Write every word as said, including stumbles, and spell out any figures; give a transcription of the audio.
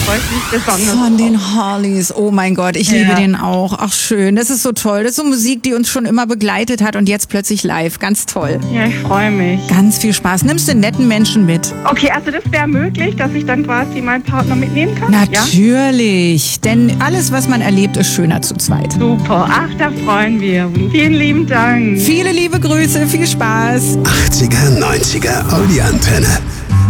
freue ich mich besonders. Von den Hollies, oh mein Gott, ich ja. liebe den auch. Ach schön, das ist so toll. Das ist so Musik, die uns schon immer begleitet hat und jetzt plötzlich live. Ganz toll. Ja, ich freue mich. Ganz viel Spaß. Nimmst du netten Menschen mit? Okay, also das wäre möglich, dass ich dann quasi meinen Partner mitnehmen kann? Natürlich, ja? Denn alles, was man erlebt, ist schöner zu zweit. Super, ach, da freuen wir uns. Vielen lieben Dank. Viele liebe Grüße, viel Spaß. achtziger, neunziger Audi-Antenne.